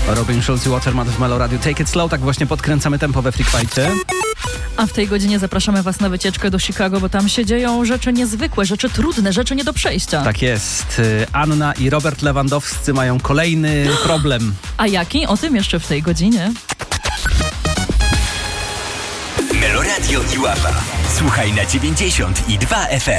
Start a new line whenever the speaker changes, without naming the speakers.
Robin Schulz i Waterman w Melo Radio. Take it slow, tak właśnie podkręcamy tempo we Freak Fightie.
A w tej godzinie zapraszamy Was na wycieczkę do Chicago, bo tam się dzieją rzeczy niezwykłe, rzeczy trudne, rzeczy nie do przejścia.
Tak jest. Anna i Robert Lewandowscy mają kolejny problem.
A jaki? O tym jeszcze w tej godzinie.
Melo Radio Iłapa. Słuchaj na 92 FM.